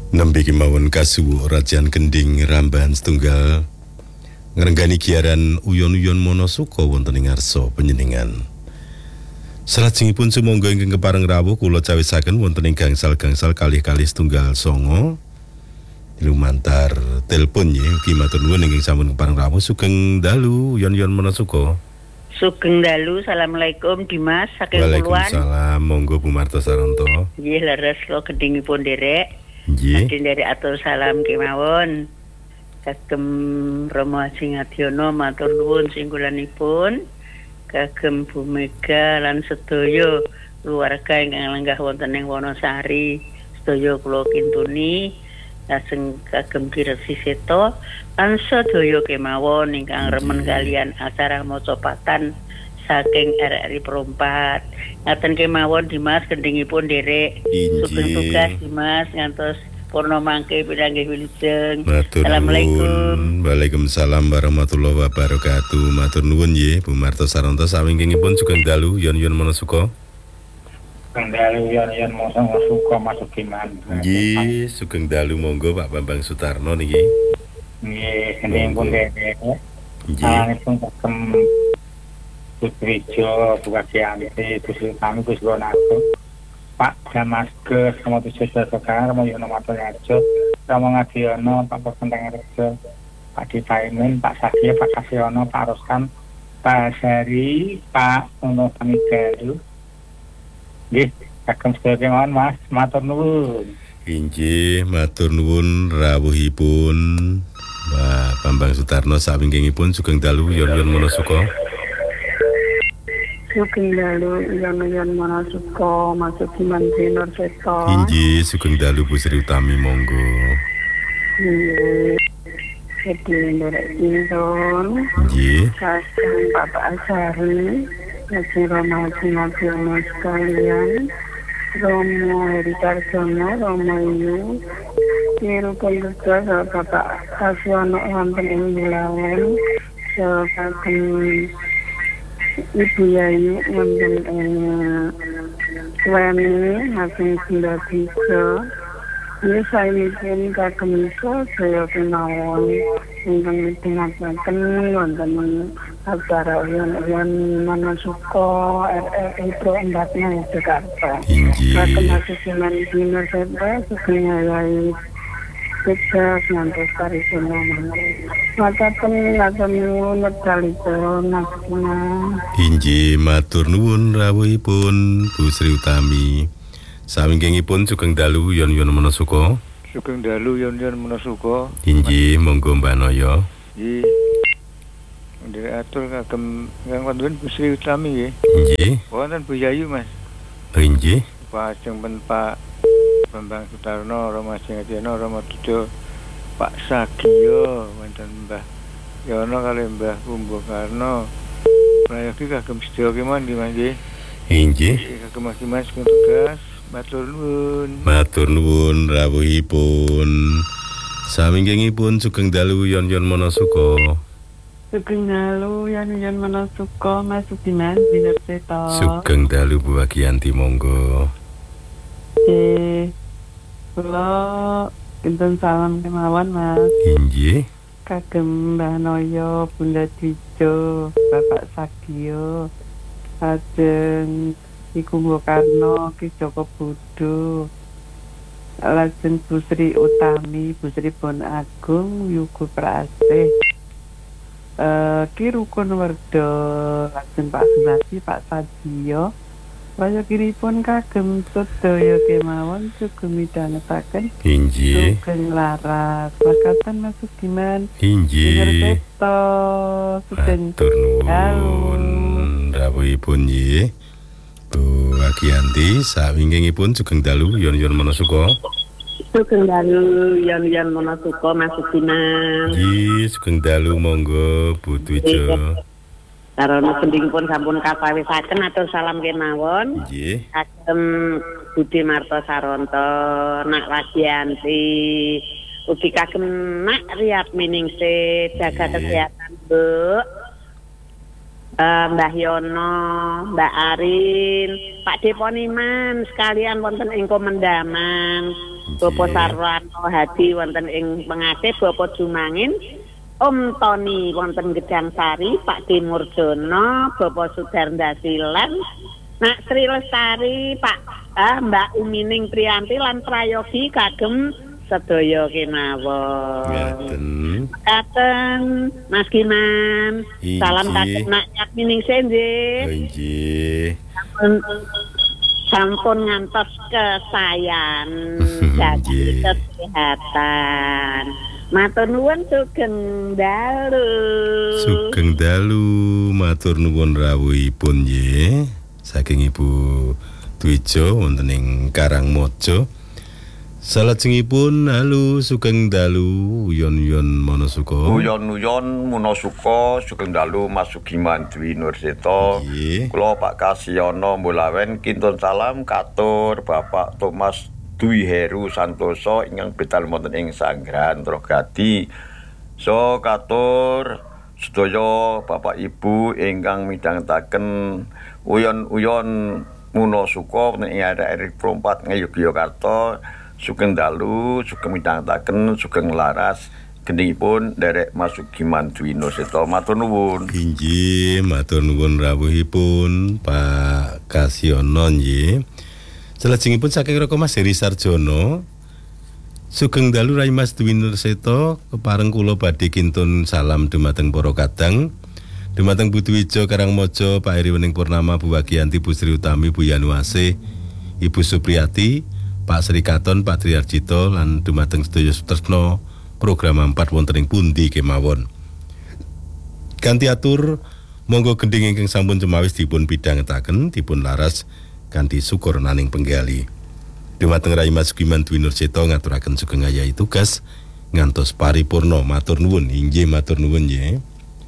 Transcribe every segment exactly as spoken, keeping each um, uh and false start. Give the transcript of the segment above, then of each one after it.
Nembe kemawon kasuwu Rajan Gending Rambahan setunggal ngrenggani giaran uyon-uyon Monasuka wonten ing ngarsa panjenengan. Salajengipun sumangga ingkang kepareng rawuh kula cawisaken wonten ing gangsal-gangsal kalih-kalih setunggal songo lumantar telepon nggih ugi matur nuwun ingkang sampun kepareng rawuh sugeng dalu uyon-uyon Monasuka. Sugeng dalu, assalamualaikum Dimas saking Puluhan. Waalaikumsalam, monggo Bu Marta Saronto. Nggih leres kula gendhingipun derek. Nggih. Badhe nderek atur salam kemawon. Kagem Romo Haji Ngadiono matur nuwun singgulanipun. Kagem Bu Mega lan sedaya keluarga ingkang lenggah wonten ing Wonosari. Sedaya kula kintuni lajeng kagem Kiresi Seto lan sedaya kemawon ingkang remen kalian acara mocopatan saking R R I Perumpat. Ngaten kemawon Dimas gendhingipun derek. Sugeng tugas Dimas ngantos purna mangke pinanggih wilujeng. Assalamualaikum. Waalaikumsalam warahmatullahi wabarakatuh. Matur nuwun nggih Bu Marta Saronto sawingkingipun sugeng dalu yon-yon Monasuka. Sugeng dalu yon-yon Monasuka masuk iman. Nggih, sugeng dalu monggo Pak Bambang Sutarno niki. Nggih, gendhingipun derek. Nggih. Sanesipun kagem Putrijo, buka kiamiti, Gusti kami Gusti Gonako, Pak Damaske, sama tujuh sekarang, Romo Yono Matoyajo, Romo Ngadiono, Pak Perkentang Rejo, Pak Ditaimin, Pak Sakia, Pak Kasiono, Pak Roskan, Pak Sari, Pak Uno Pamigaru. Nggih, kagem sedaya kemawon Mas, matur nuwun. Inggih, matur nuwun rawuhipun Pak Bambang Sutarno sawingkingipun sugeng dalu yon-yon Monasuka. Sugeng dalu yon-yon Monasuka masuk iman Dinur Seto. Inggih, sugeng dalu Bu Sri Utami monggo. Nggih. Sedhi nderek kinton. Nggih. Kagem Bapak Asari, Haji Romo Haji Ngadiono sekalian, Romo Heri Karjono, Romo Iyu, Kiru Penduduk, Bapak Kasiono wonten ing Bulawan, kagem Ibu Yayu wonten ing Weni, Haji Bunda Bisa. Ini saya mikir kagem iso saya kemawon ingkang midhangetaken wonten acara uyon-uyon Monasuka R R I Perumpat Jakarta. Kagem asinan dina sepe sugeng ayahi sukses ngantos paripurna mangke. Mataten ngaten nuwun wekdalipun nasibna. Inggih, matur nuwun rawuhipun Bu Sri Utami. Sawingkingipun sugeng dalu yon-yon Monasuka. Sugeng dalu yon-yon Monasuka. Inggih, monggo Mbak Noyo. Nggih. Nderek atur kagem ingkang wonten Bu Sri Utami nggih. Nggih. Wonten Bu Yayu Mas. Inggih. Pak Jengpen Pak Bambang Sutarno, Romo Haji Ngadiono, Romo Tujo, Pak Sagio, wonten Mbah Yono kali Mbah Kumbo Karno. Prayogi kagem sedaya kemawon nggih. Inggih. Kagem Mas tugas. Matur nuwun. Matur nuwun rawuhipun. Sawingkingipun sugeng dalu yon-yon Monasuka. Sugeng dalu yon-yon Monasuka masuk iman Dinur Seto. Sugeng dalu Bu Wagiyanti monggo. Eh, kula kinten salam kemawon Mas. Inggih. Kagem Mbah Noyo, Bunda Dijo, Bapak Sagio, lajeng Iku Karno, Ki Joko Budo, lajeng Bu Sri Utami, Bu Sri Bon Agung, Yugo Prasih, uh, Ki Rukun Werdo, lajeng Pak Sunati, Pak Sadio, prayogipun kagem sedaya kemawon sugeng midhangetaken. Inggih. Sugeng laras, makaten masuk iman. Inggih. Sugeng matur nuwun rawuhipun nggih. Bu Wagiyanti sawingkingipun sugeng dalu yon-yon Monasuka. Sugeng dalu yon-yon Monasuka masuk iman. Nggih, sugeng dalu monggo Bu Twijo. Sarana gendhingipun sampun kapawisaken atur salam kemawon. Nggih. Kagem Budi Marta Saronto, Nak Wagiyanti, ugi kagem Nak Riyad Miningsih, jaga kesehatan Bu. Uh, Mbah Yono, Mbak Arin, Pak Deponiman sekalian wonten ing Komendaman. Bapak Sarwano Hadi wonten ing Pengasih, Bapak Jumangin, Om Tony wonten Gedang Sari, Pak Timur Jono, Bapak Sudarndasilan, Nak Sri Lestari, Pak ah, Mbak Umining Priyanti lan Prayogi kagem sedaya kemawon. Ngaten. Katen Mas Giman. Inji. Salam kagem Nak Yakmining nggih. Oh, inggih. Sampun sampun ngantos kesayan Nggih. jadi kesehatan. Matur nuwun sugeng dalu. Sugeng dalu, matur nuwun rawuhipun nggih. Saking Ibu Dwijo wonten ing Karangmojo. Salajengipun halu sugeng dalu uyon-uyon Monosuka. Uyon-uyon Monosuka sugeng dalu Mas Sugiman Dwi Nurseta. Nggih. Kula Pak Kasyono Mulawen kintun salam katur Bapak Thomas Dwi Heru Santoso ingkang betal wonten ing Sanggrahan Trogadi. So katur sedaya Bapak Ibu ingkang midhangetaken uyon-uyon Monosuka wonten ing daerah Prompat Ngayogyakarta. Sugeng dalu, sugeng midhangetaken, sugeng laras gendhingipun derek Mas Sugiman Dwi Nurseta. Matur nuwun. Inggih, matur nuwun rawuhipun Pak Kasyono nggih. Salajengipun saking Roko Mas Heri Sarjono. Sugeng dalu Rai Mas Dwi Nurseta, kepareng kula badhe kintun salam dumateng para kadang. Dumateng Bu Dwijo Karangmojo, Pak Heri Wening Purnama, Bu Wagiyanti, Bu Sri Utami, Bu Yanuase, Ibu Supriyati, Pak Sri Katon, Pak Triarjito lan dumateng sedaya Sutresna program empat wonten ing pundi kemawon. Kanthi atur monggo gendhing ingkang sampun cemawis dipun pidhangetaken dipun laras kanthi syukur naning penggali. Dumateng Rai Mas Sugiman Dwi Nurseta ngaturaken sugeng ayahi tugas ngantos paripurna. Matur nuwun, inggih matur nuwun nggih.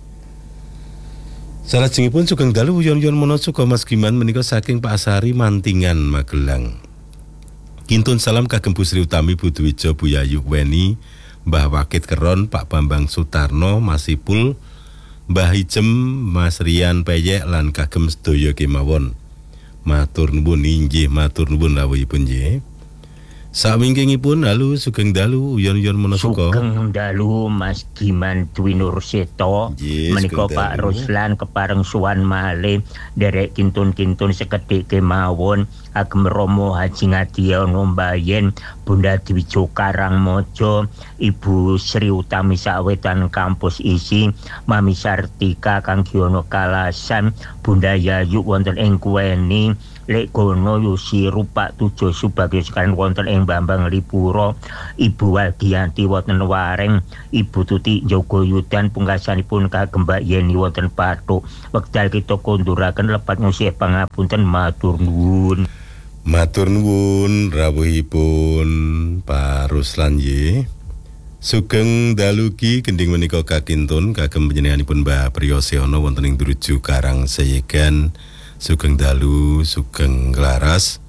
Salajengipun sugeng dalu uyon-uyon Monosuka Mas Giman menika saking Pak Asari Mantingan Magelang. Kintun salam kagem Bu Sri Utami, Bu Dwijo, Bu Yayu Weni, Mbah Wakit Keron, Pak Bambang Sutarno, Mas Ipul, Mbah Hijem, Mas Rian Peyek lan kagem sedaya kemawon. Matur nuwun inggih, matur nuwun rawuhipun nggih. Sawingkingipun halu sugeng dalu uyon-uyon Monosuka. Sugeng dalu Mas Giman Dwi Nurseta. Yes, menika sugeng Pak dalu. Ruslan kepareng suwan malih derek kintun-kintun sekedhik kemawon agem Romo Haji Ngadiono Mbayen, Bunda Dwijo Karangmojo, Ibu Sri Utami sawetan kampus isi, Mami Sartika Kang Giono Kalasan, Bunda Yayu wonten ing Kuweni, Lek Gono Yusi Rupak Tujo Subagio sekalian wonten ing Bambang Lipuro, Ibu Wagiyanti wonten Wareng, Ibu Tuti Jogo Yudan pungkasanipun kagem Mbak Yeni wonten Pathuk. Wekdal kita konduraken lepat nyuwun pangapunten, matur nuwun. Matur nuwun rawuhipun Pak Ruslan nggih. Sugeng dalu ki gending menika kakintun kagem panjenenganipun Mbah Priyoseono wonten ing Druju Karang Seyegan. Sugeng dalu, sugeng laras.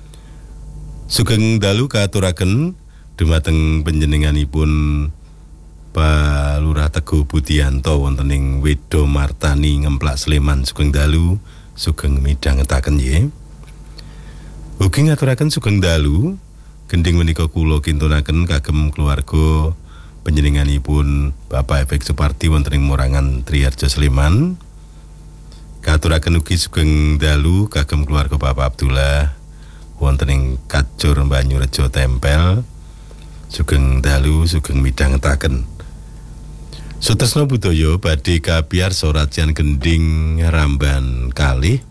Sugeng dalu katuraken dumateng panjenenganipun Pak Lurah Teguh Budianto wonten ing Wedo Martani Ngemplak Sleman. Sugeng dalu, sugeng midhangetaken nggih. Ugi ngaturaken sugeng dalu gending menika kula kintunaken kagem keluarga panjenenganipun Bapak Efek Suparti wonten ing Morangan Triharjo Sleman. Katuraken ugi sugeng dalu kagem keluarga Bapak Abdullah wonten ing Kacur Banyurejo Tempel. Sugeng dalu, sugeng midhangetaken. Sutresna budaya badhe kabiyarsa racian gending Ramban kalih.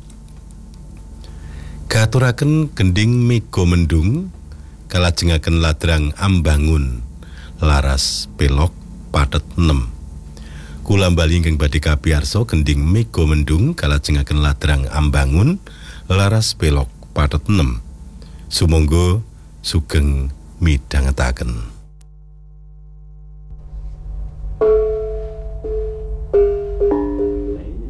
Katuraken gending Mega Mendung kalajengaken ladrang Ambangun laras pelok pathet enam. Kula bali ingkang badhe kabiyarsa gending Mega Mendung kalajengaken ladrang Ambangun laras pelok pathet enam. Sumangga sugeng midhangetaken.